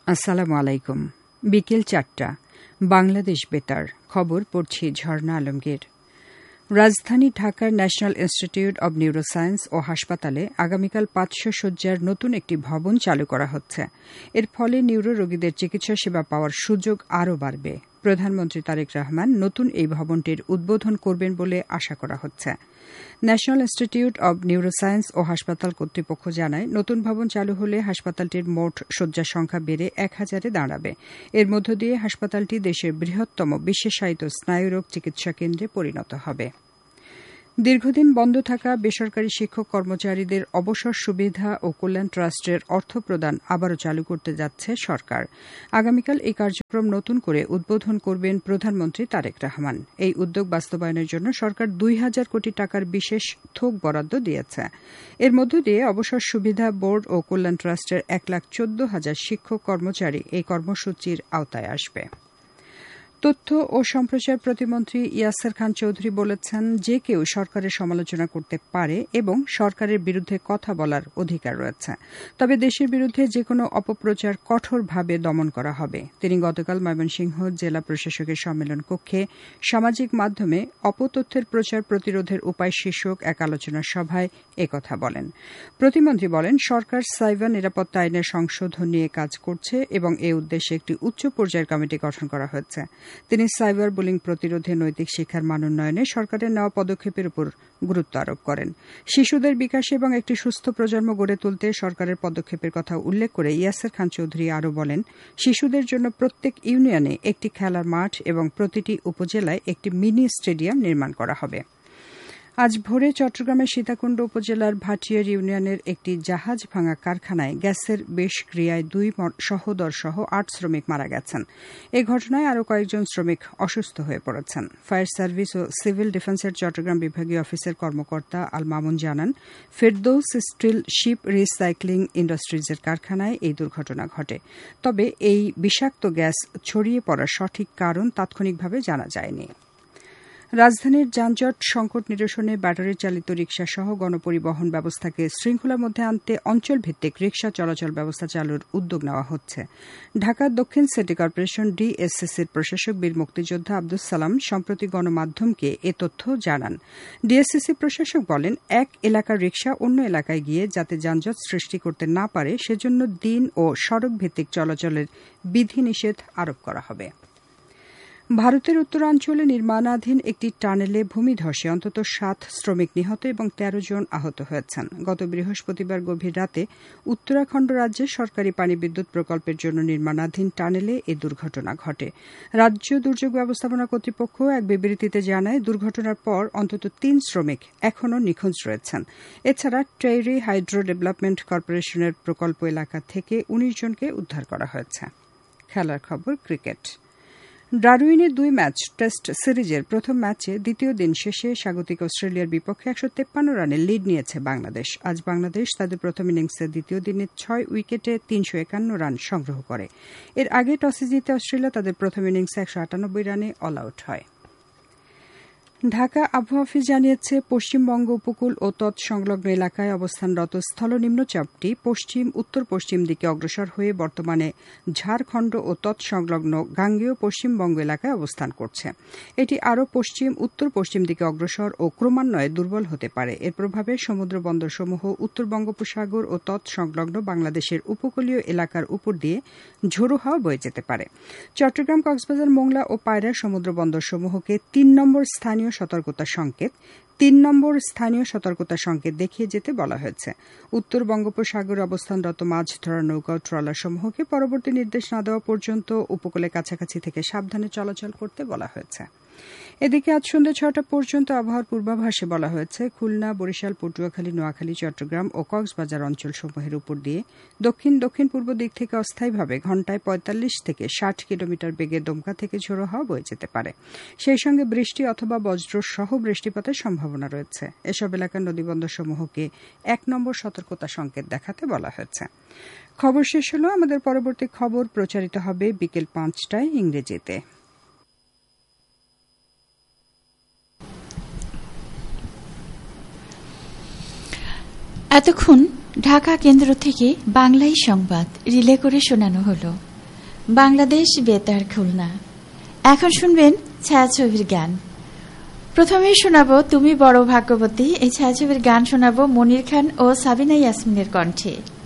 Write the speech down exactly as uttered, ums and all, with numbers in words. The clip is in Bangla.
আসসালামু আলাইকুম। বিকেল চারটা, বাংলাদেশ বেতার খবর পড়ছি ঝর্ণা আলমগীর। রাজধানী ঢাকার ন্যাশনাল ইনস্টিটিউট অব নিউরোসায়েন্স ও হাসপাতালে আগামীকাল পাঁচশো শয্যার নতুন একটি ভবন চালু করা হচ্ছে। এর ফলে নিউরো রোগীদের চিকিৎসা সেবা পাওয়ার সুযোগ আরও বাড়বে। প্রধানমন্ত্রী তারেক রহমান নতুন এই ভবনটির উদ্বোধন করবেন বলে আশা করা হচ্ছে। ন্যাশনাল ইনস্টিটিউট অব নিউরোসায়েন্স ও হাসপাতাল কর্তৃপক্ষ জানায়, নতুন ভবন চালু হলে হাসপাতালটির মোট শয্যার সংখ্যা বেড়ে এক হাজারে দাঁড়াবে। এর মধ্য দিয়ে হাসপাতালটি দেশের বৃহত্তম বিশেষায়িত স্নায়ুরোগ চিকিৎসা কেন্দ্রে পরিণত হবে। দীর্ঘদিন বন্ধ থাকা বেসরকারি শিক্ষক কর্মচারীদের অবসর সুবিধা ও কল্যাণ ট্রাস্টের অর্থ প্রদান আবারও চালু করতে যাচ্ছে সরকার। আগামীকাল এই কার্যক্রম নতুন করে উদ্বোধন করবেন প্রধানমন্ত্রী তারেক রহমান। এই উদ্যোগ বাস্তবায়নের জন্য সরকার দুই হাজার কোটি টাকার বিশেষ থোক বরাদ্দ দিয়েছে। এর মধ্য দিয়ে অবসর সুবিধা বোর্ড ও কল্যাণ ট্রাস্টের এক লাখ চোদ্দ হাজার শিক্ষক কর্মচারী এই কর্মসূচির আওতায় আসবে। তথ্য ও সম্প্রচার প্রতিমন্ত্রী ইয়াসের খান চৌধুরী বলেছেন, যে কেউ সরকারের সমালোচনা করতে পারে এবং সরকারের বিরুদ্ধে কথা বলার অধিকার রয়েছে, তবে দেশের বিরুদ্ধে যেকোনো অপপ্রচার কঠোরভাবে দমন করা হবে। তিনি গতকাল ময়মনসিংহ জেলা প্রশাসকের সম্মেলন কক্ষে সামাজিক মাধ্যমে অপতথ্যের প্রচার প্রতিরোধের উপায় শীর্ষক এক আলোচনা সভায় একথা বলেন। প্রতিমন্ত্রী বলেন, সরকার সাইবার নিরাপত্তা আইনের সংশোধন নিয়ে কাজ করছে এবং এ উদ্দেশ্যে একটি উচ্চ পর্যায়ের কমিটি গঠন করা হয়েছে। তিনি সাইবার বুলিং প্রতিরোধে নৈতিক শিক্ষার মান উন্নয়নে সরকারের নেওয়া পদক্ষেপের উপর গুরুত্ব আরোপ করেন। শিশুদের বিকাশে এবং একটি সুস্থ প্রজন্ম গড়ে তুলতে সরকারের পদক্ষেপের কথা উল্লেখ করে ইয়াসের খান চৌধুরী আরও বলেন, শিশুদের জন্য প্রত্যেক ইউনিয়নে একটি খেলার মাঠ এবং প্রতিটি উপজেলায় একটি মিনি স্টেডিয়াম নির্মাণ করা হবে। আজ ভোরে চট্টগ্রামের সীতাকুণ্ড উপজেলার ভাটিয়ার ইউনিয়নের একটি জাহাজ ভাঙা কারখানায় গ্যাসের বিষক্রিয়ায় দুই সহোদরসহ আট শ্রমিক মারা গেছেন। এ ঘটনায় আরও কয়েকজন শ্রমিক অসুস্থ হয়ে পড়েছেন। ফায়ার সার্ভিস ও সিভিল ডিফেন্সের চট্টগ্রাম বিভাগীয় অফিসের কর্মকর্তা আল মামুন জানান, ফেরদৌস স্টিল শিপ রিসাইক্লিং ইন্ডাস্ট্রিজের কারখানায় এই দুর্ঘটনা ঘটে। তবে এই বিষাক্ত গ্যাস ছড়িয়ে পড়ার সঠিক কারণ তাৎক্ষণিকভাবে জানা যায়নি। রাজধানীর যানজট সংকট নিরসনে ব্যাটারি চালিত রিকশাসহ গণপরিবহন ব্যবস্থাকে শৃঙ্খলার মধ্যে আনতে অঞ্চলভিত্তিক রিকশা চলাচল ব্যবস্থা চালুর উদ্যোগ নেওয়া হচ্ছে। ঢাকার দক্ষিণ সিটি কর্পোরেশন ডিএসসিসির প্রশাসক বীর মুক্তিযোদ্ধা আব্দুস সালাম সম্প্রতি গণমাধ্যমকে এ তথ্য জানান। ডিএসসিসি প্রশাসক বলেন, এক এলাকার রিকশা অন্য এলাকায় গিয়ে যাতে যানজট সৃষ্টি করতে না পারে সেজন্য দিন ও সড়ক ভিত্তিক চলাচলের বিধিনিষেধ আরোপ করা হবে। ভারতের উত্তরাঞ্চলে নির্মাণাধীন একটি টানেলে ভূমিধসে অন্তত সাত শ্রমিক নিহত এবং তেরো জন আহত হয়েছেন। গত বৃহস্পতিবার গভীর রাতে উত্তরাখণ্ড রাজ্যের সরকারি পানি বিদ্যুৎ প্রকল্পের জন্য নির্মাণাধীন টানেলে এ দুর্ঘটনা ঘটে। রাজ্য দুর্যোগ ব্যবস্থাপনা কর্তৃপক্ষ এক বিবৃতিতে জানায়, দুর্ঘটনার পর অন্তত তিন শ্রমিক এখনও নিখোঁজ রয়েছেন। এছাড়া টেইরি হাইড্রো ডেভেলপমেন্ট কর্পোরেশনের প্রকল্প এলাকা থেকে উনিশ জনকে উদ্ধার করা হয়েছে। খেলার খবর, ক্রিকেট। ডারউইনের দুই ম্যাচ টেস্ট সিরিজের প্রথম ম্যাচে দ্বিতীয় দিন শেষে স্বাগতিক অস্ট্রেলিয়ার বিপক্ষে একশো তেপ্পান্ন রানে লিড নিয়েছে বাংলাদেশ। আজ বাংলাদেশ তাদের প্রথম ইনিংসের দ্বিতীয় দিনে ছয় উইকেটে তিনশো একান্ন রান সংগ্রহ করে। এর আগে টসে জিতে অস্ট্রেলিয়া তাদের প্রথম ইনিংসে একশো আটানব্বই রানে অল আউট হয়। ঢাকা আবহাওয়া অফিস জানিয়েছে, পশ্চিমবঙ্গ উপকূল ও তৎসংলগ্ন এলাকায় অবস্থানরত স্থল নিম্নচাপটি পশ্চিম উত্তর পশ্চিম দিকে অগ্রসর হয়ে বর্তমানে ঝাড়খণ্ড ও তৎসংলগ্ন গাঙ্গেয় পশ্চিমবঙ্গ এলাকায় অবস্থান করছে। এটি আরও পশ্চিম উত্তর পশ্চিম দিকে অগ্রসর ও ক্রমান্বয়ে দুর্বল হতে পারে। এর প্রভাবে সমুদ্র বন্দরসমূহ উত্তর বঙ্গোপসাগর ও তৎসংলগ্ন বাংলাদেশের উপকূলীয় এলাকার উপর দিয়ে ঝোড়ো হাওয়া বয়ে যেতে পারে। চট্টগ্রাম, কক্সবাজার, মোংলা ও পায়রা সমুদ্র বন্দরসমূহকে তিন নম্বর স্থানীয় সতর্কতা সংকেত তিন নম্বর স্থানীয় সতর্কতা সংকেত দেখিয়ে যেতে বলা হয়েছে। উত্তর বঙ্গোপসাগরে অবস্থানরত মাছ ধরার নৌকা ও ট্রলার সমূহকে পরবর্তী নির্দেশ না দেওয়া পর্যন্ত উপকূলের কাছাকাছি থেকে সাবধানে চলাচল করতে বলা হয়েছে। এদিকে আজ সন্ধ্যা ছটা পর্যন্ত আবহাওয়ার পূর্বাভাসে বলা হয়েছে, খুলনা, বরিশাল, পটুয়াখালী, নোয়াখালী, চট্টগ্রাম ও কক্সবাজার অঞ্চলসমূহের উপর দিয়ে দক্ষিণ দক্ষিণ পূর্ব দিক থেকে অস্থায়ীভাবে ঘণ্টায় পঁয়তাল্লিশ থেকে ষাট কিলোমিটার বেগে দমকা থেকে ঝোড়ো হাওয়া বয়ে যেতে পারে। সেই সঙ্গে বৃষ্টি অথবা বজ্র সহ বৃষ্টিপাতের সম্ভাবনা রয়েছে। এসব এলাকার নদীবন্দরসমূহকে এক নম্বর সতর্কতা সংকেত দেখাতে বলা হয়েছে। খবর শেষ হল। আমাদের পরবর্তী খবর প্রচারিত হবে বিকেল পাঁচটায় ইংরেজিতে। এতক্ষণ ঢাকা কেন্দ্র থেকে বাংলায় সংবাদ রিলে করে শোনানো হলো। বাংলাদেশ বেতার খুলনা। এখন শুনবেন ছায়াছবির গান। প্রথমেই শোনাবো তুমি বড় ভাগ্যবতী। এই ছায়াছবির গান শোনাবো মনির খান ও সাবিনা ইয়াসমিনের কণ্ঠে।